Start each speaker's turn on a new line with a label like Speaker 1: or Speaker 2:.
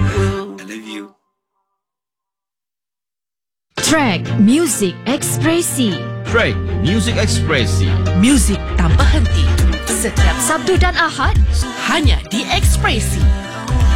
Speaker 1: Track Music Ekspresi.
Speaker 2: Track Music Ekspresi.
Speaker 3: Muzik tanpa henti.
Speaker 1: Setiap Sabtu dan Ahad
Speaker 3: Hanya di Ekspresi.